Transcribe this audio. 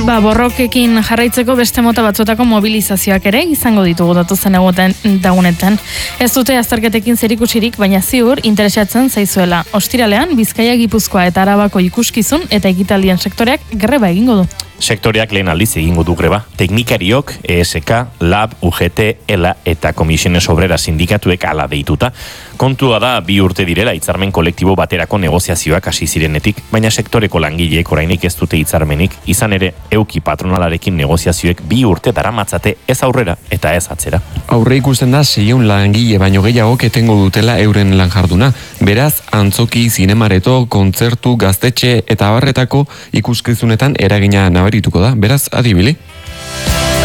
Borrokekin jarraitzeko beste mota batzuetako mobilizazioak ere izango ditugu datozen egunetan. Ez dute azterketekin zerikusirik, baina ziur interesatzen zaizuela. Ostiralean, Bizkaia, Gipuzkoa eta Arabako ikuskizun eta ekitaldien sektoreak greba egingo du. Sektoreak lehen aldiz egingo du greba. Teknikariok, ESK, LAB, UGT, ELA eta Komisiones Obreras sindikatuek hala deituta. Kontua da 2 urte direla hitzarmen kolektibo baterako negoziazioak hasi zirenetik, baina sektoreko langileek orainik ez dute hitzarmenik, izan ere euki patronalarekin negoziazioek 2 urte daramatzate ez aurrera eta ez atzera. Aurre ikusten da 600 langile baino gehiago etengo dutela euren lan jarduna. Beraz, antzoki, zinemareto, kontzertu, gaztetxe eta abarretako ikuskizunetan eragina nabarituko da. Beraz, adibili.